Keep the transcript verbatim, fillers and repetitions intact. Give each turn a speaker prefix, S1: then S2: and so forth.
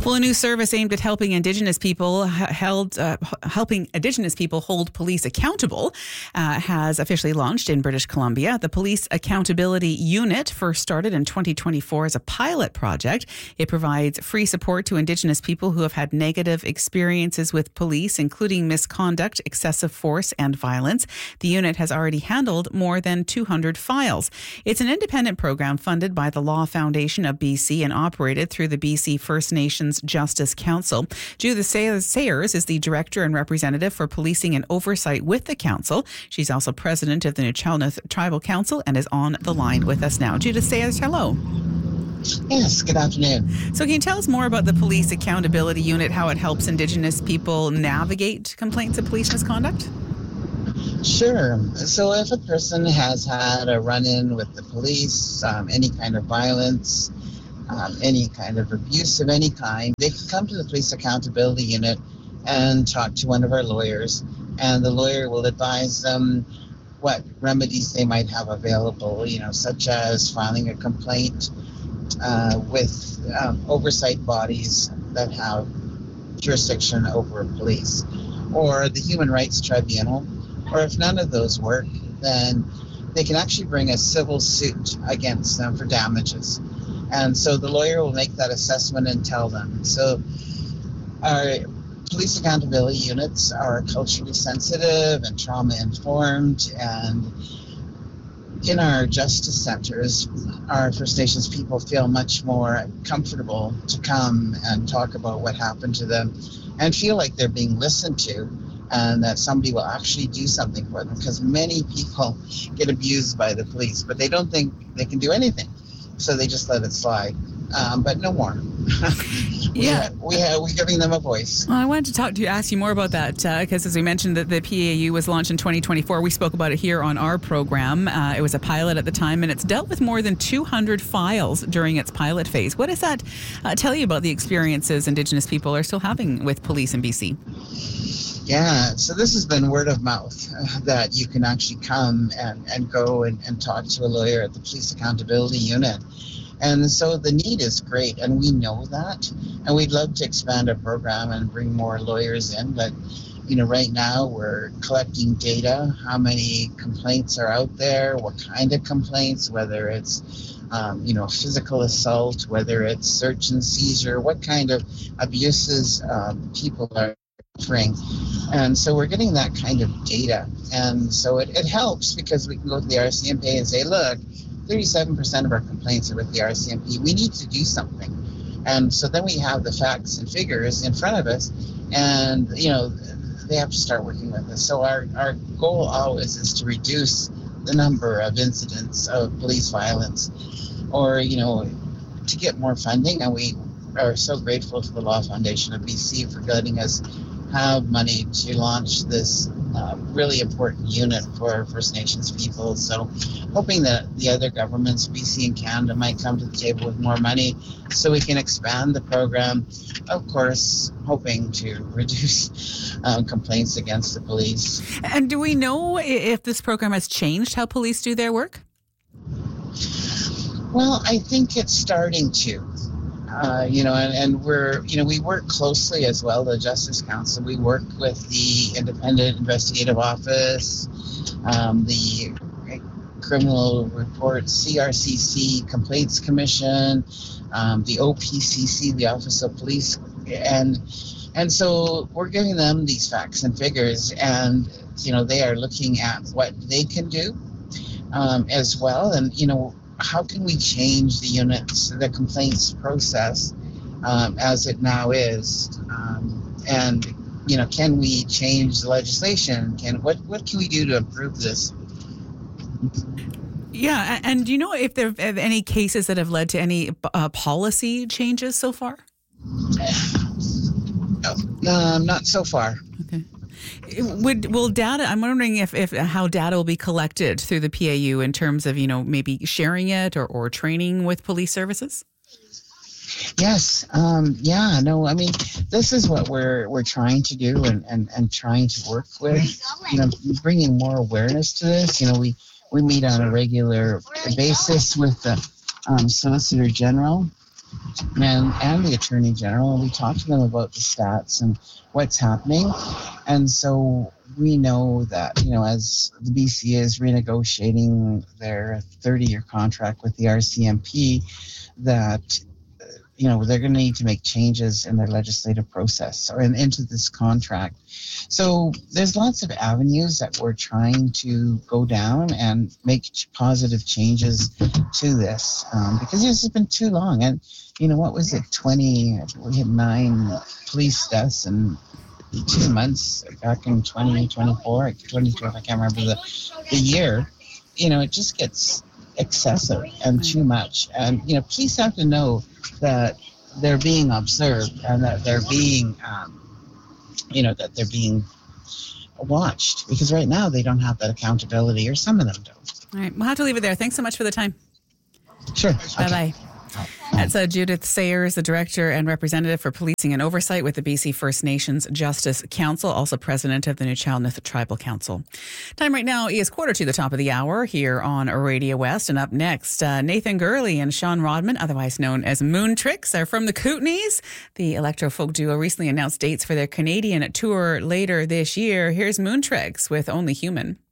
S1: Well, a new service aimed at helping Indigenous people held uh, helping Indigenous people hold police accountable uh, has officially launched in British Columbia. The Police Accountability Unit first started in twenty twenty-four as a pilot project. It provides free support to Indigenous people who have had negative experiences with police, including misconduct, excessive force, and violence. The unit has already handled more than two hundred files. It's an independent program funded by the Law Foundation of B C and operated through the B C First Nations Justice Council. Judith Sayers is the Director and Representative for Policing and Oversight with the Council. She's also President of the Nuu-chah-nulth Tribal Council and is on the line with us now. Judith Sayers, hello.
S2: Yes, good afternoon.
S1: So can you tell us more about the Police Accountability Unit, how it helps Indigenous people navigate complaints of police misconduct?
S2: Sure. So if a person has had a run-in with the police, um, any kind of violence, um, any kind of abuse of any kind, they can come to the Police Accountability Unit and talk to one of our lawyers, and the lawyer will advise them what remedies they might have available, you know, such as filing a complaint uh, with um, oversight bodies that have jurisdiction over police, or the Human Rights Tribunal, or if none of those work, then they can actually bring a civil suit against them for damages. And so the lawyer will make that assessment and tell them. So our police accountability units are culturally sensitive and trauma informed, and in our justice centers, our First Nations people feel much more comfortable to come and talk about what happened to them and feel like they're being listened to, and that somebody will actually do something for them, because many people get abused by the police, but they don't think they can do anything, so they just let it slide. Um, but no more.
S1: Yeah,
S2: we have, we're giving them a voice.
S1: Well, I wanted to talk to you, ask you more about that, because uh, as we mentioned, that the P A U was launched in twenty twenty-four. We spoke about it here on our program. Uh, it was a pilot at the time, and it's dealt with more than two hundred files during its pilot phase. What does that uh, tell you about the experiences Indigenous people are still having with police in B C?
S2: Yeah, so this has been word of mouth, uh, that you can actually come and, and go and, and talk to a lawyer at the Police Accountability Unit. And so the need is great, and we know that, and we'd love to expand our program and bring more lawyers in. But, you know, right now we're collecting data, how many complaints are out there, what kind of complaints, whether it's, um, you know, physical assault, whether it's search and seizure, what kind of abuses um, people are suffering. And so we're getting that kind of data. And so it, it helps, because we can go to the R C M P and say, look, thirty-seven percent of our complaints are with the R C M P. We need to do something. And so then we have the facts and figures in front of us, and, you know, they have to start working with us. So our, our goal always is to reduce the number of incidents of police violence, or, you know, to get more funding. And we are so grateful to the Law Foundation of B C for letting us have money to launch this uh, really important unit for First Nations people. So hoping that the other governments, B C and Canada, might come to the table with more money so we can expand the program, of course, hoping to reduce uh, complaints against the police.
S1: And do we know if this program has changed how police do their work?
S2: Well, I think it's starting to. Uh, you know, and, and we're, you know, we work closely as well, the Justice Council. We work with the Independent Investigative Office, um, the Criminal Report C R C C Complaints Commission, um, the O P C C, the Office of Police, and and so we're giving them these facts and figures, and, you know, they are looking at what they can do um, as well, and, you know, how can we change the units, the complaints process um, as it now is? Um, and, you know, can we change the legislation? Can what what can we do to improve this?
S1: Yeah, and do you know if there are any cases that have led to any uh, policy changes so far?
S2: No, um, not so far.
S1: Okay. Would will data? I'm wondering if, if how data will be collected through the P A U in terms of, you know, maybe sharing it or, or training with police services.
S2: Yes. Um, yeah. No. I mean, this is what we're we're trying to do, and, and, and trying to work with. You know, bringing more awareness to this. You know, we, we meet on a regular basis with the um, Solicitor General, and, and the Attorney General, and we talk to them about the stats and what's happening. And so we know that, you know, as the B C is renegotiating their thirty-year contract with the R C M P, that, you know, they're going to need to make changes in their legislative process or in, into this contract. So there's lots of avenues that we're trying to go down and make positive changes to this, um, because this has been too long. And, you know, what was it, twenty, we had nine police deaths in two months back in twenty twenty-four, twenty-two, I can't remember the, the year. You know, it just gets excessive and too much. And, you know, police have to know that they're being observed and that they're being, um, you know, that they're being watched, because right now they don't have that accountability, or some of them don't.
S1: All right. We'll have to leave it there. Thanks so much for the time.
S2: Sure.
S1: Bye-bye. Okay. That's uh, Judith Sayers, the Director and Representative for Policing and Oversight with the B C First Nations Justice Council, also President of the Nuu-Chah-Nulth Tribal Council. Time right now is quarter to the top of the hour here on Radio West. And up next, uh, Nathan Gurley and Sean Rodman, otherwise known as Moon Tricks, are from the Kootenays. The electro-folk duo recently announced dates for their Canadian tour later this year. Here's Moon Tricks with Only Human.